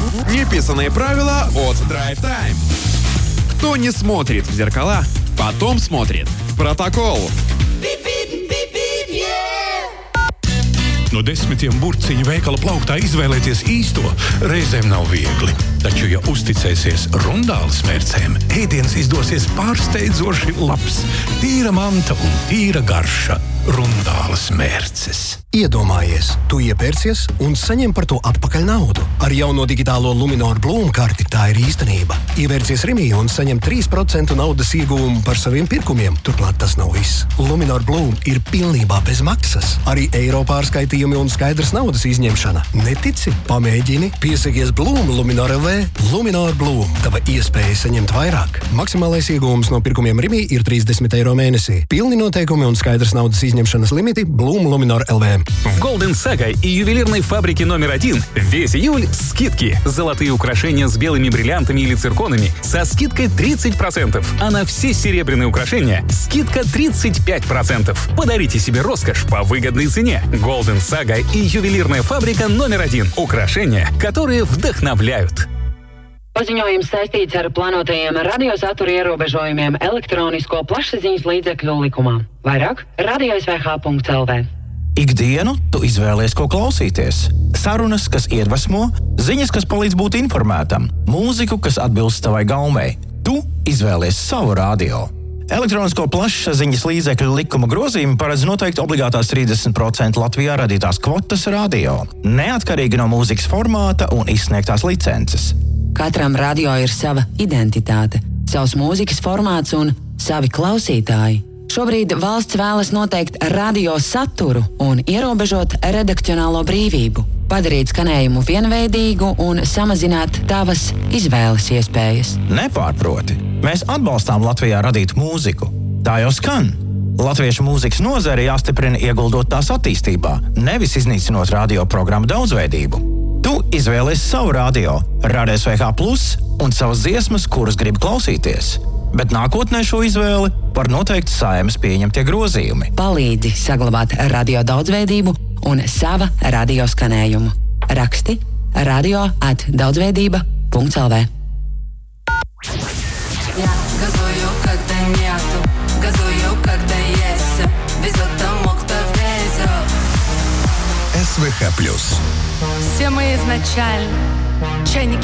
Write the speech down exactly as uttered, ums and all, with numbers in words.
Неписанные правила от Drive Time. Кто не смотрит в зеркала, потом смотрит в протокол. No desmitiem burciņu veikala plauktā izvēlēties īsto reizēm nav viegli. Taču, ja uzticēsies rundāles mērcēm, ēdiens izdosies pārsteidzoši labs. Tīra manta un tīra garša. Rundāles mērces. Iedomājies, tu iepērcies un saņem par to atpakaļ naudu. Ar jauno digitālo Luminor Bloom karti tā ir īstenība. Ievērcies Rimī un saņem trīs procenti naudas ieguvumu par saviem pirkumiem. Turklāt tas nav viss. Luminor Bloom ir pilnībā bez maksas. Arī eiro pārskaitījumi un skaidrs naudas izņemšana. Netici? Pamēģini. Piesakies Bloom Luminor L V. Luminor Bloom. Tava iespēja saņemt vairāk. Maksimālais ieguvums no pirkumiem Rimī ir trīsdesmit eiro mēnesī. Pilni noteikumi un skaidrs naudas изņemšanas лимиты Bloom Luminor эл ви. В Golden Saga и ювелирной фабрике номер один весь июль скидки. Золотые украшения с белыми бриллиантами или цирконами со скидкой тридцать процентов. А на все серебряные украшения скидка тридцать пять процентов. Pодарите себе роскошь по выгодной цене. Golden Saga и ювелирная фабрика номер один. Украшения, которые вдохновляют. Paziņojums saistīts ar plānotajiem radiosatura ierobežojumiem elektronisko plašsaziņas līdzekļu likumā. Vairāk radio es ve ha punkts el ve. Ikdienu tu izvēlies, ko klausīties. Sarunas, kas iedvesmo, ziņas, kas palīdz būt informētam, mūziku, kas atbilst tavai gaumei. Tu izvēlies savu radio. Elektronisko plašsaziņas līdzekļu likuma grozījumi paredz noteikti obligātās trīsdesmit procenti Latvijā radītās kvotas radio, neatkarīgi no mūzikas formāta un izsniegtās licences. Katram radio ir sava identitāte, savs mūzikas formāts un savi klausītāji. Šobrīd valsts vēlas noteikt radio saturu un ierobežot redakcionālo brīvību, padarīt skanējumu vienveidīgu un samazināt tavas izvēles iespējas. Nepārproti, mēs atbalstām Latvijā radīt mūziku. Tā jau skan. Latviešu mūzikas nozare jāstiprina ieguldot tās attīstībā, nevis iznīcinot radio programmu daudzveidību. Tu izvēlies savu radio, Radio es ve ha plus un savas dziesmas, kuras grib klausīties. Bet nākotnē šo izvēli var noteikt Saeimas pieņemtie grozījumi. Palīdzi saglabāt radio daudzveidību un sava radio skanējumu. Raksti radio at daudzveidība punkts el ve. Я газую, когда нету, газую, когда есть. Без того, кто везет. эс вэ ха плюс. Все мы изначально чайники.